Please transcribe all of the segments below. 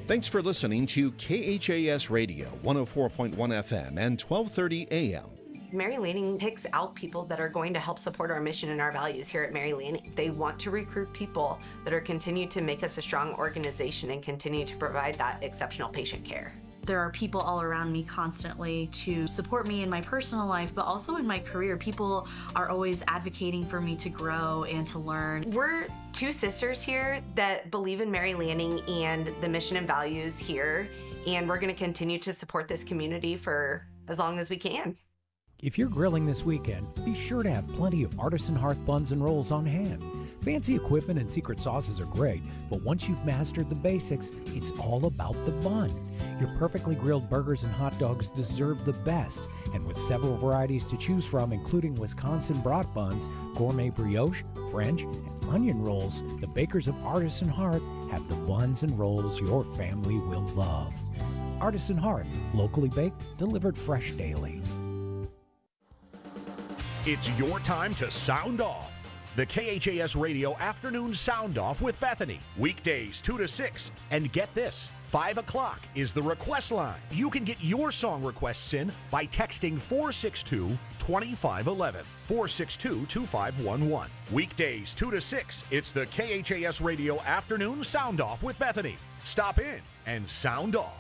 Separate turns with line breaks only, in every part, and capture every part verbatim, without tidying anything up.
Thanks for listening to K H A S Radio, one oh four point one F M and twelve thirty A M.
Mary Lanning picks out people that are going to help support our mission and our values here at Mary Lanning. They want to recruit people that are continue to make us a strong organization and continue to provide that exceptional patient care.
There are people all around me constantly to support me in my personal life, but also in my career. People are always advocating for me to grow and to learn.
We're two sisters here that believe in Mary Lanning and the mission and values here, and we're going to continue to support this community for as long as we can.
If you're grilling this weekend, be sure to have plenty of Artisan Hearth buns and rolls on hand. Fancy equipment and secret sauces are great, but once you've mastered the basics, it's all about the bun. Your perfectly grilled burgers and hot dogs deserve the best, and with several varieties to choose from, including Wisconsin brat buns, gourmet brioche, French, and onion rolls, the bakers of Artisan Hearth have the buns and rolls your family will love. Artisan Hearth, locally baked, delivered fresh daily.
It's your time to sound off. The K H A S Radio Afternoon Sound Off with Bethany. Weekdays two to six. And get this, five o'clock is the request line. You can get your song requests in by texting four six two, two five one one. four six two, two five one one. Weekdays two to six. It's the K H A S Radio Afternoon Sound Off with Bethany. Stop in and sound off.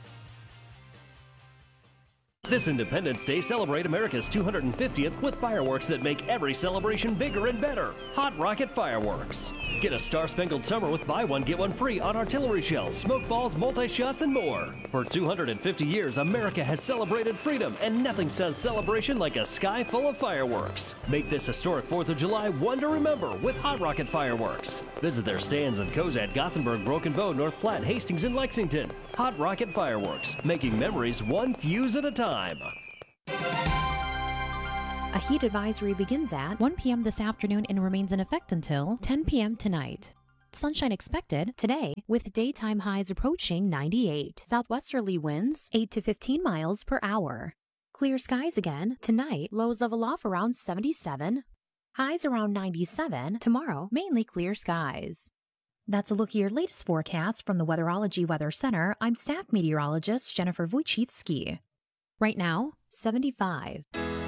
This Independence Day, celebrate America's two hundred fiftieth with fireworks that make every celebration bigger and better. Hot Rocket Fireworks. Get a Star-Spangled Summer with buy one, get one free on artillery shells, smoke balls, multi-shots, and more. For two hundred fifty years, America has celebrated freedom, and nothing says celebration like a sky full of fireworks. Make this historic fourth of July one to remember with Hot Rocket Fireworks. Visit their stands in Cozad, Gothenburg, Broken Bow, North Platte, Hastings, and Lexington. Hot Rocket Fireworks, making memories one fuse at a time.
A heat advisory begins at one p.m. this afternoon and remains in effect until ten p.m. tonight. Sunshine expected today with daytime highs approaching ninety-eight. Southwesterly winds eight to fifteen miles per hour. Clear skies again tonight, lows level off around seventy-seven. Highs around ninety-seven. Tomorrow, mainly clear skies. That's a look at your latest forecast from the Weatherology Weather Center. I'm staff meteorologist Jennifer Wojcicki. Right now, seventy-five.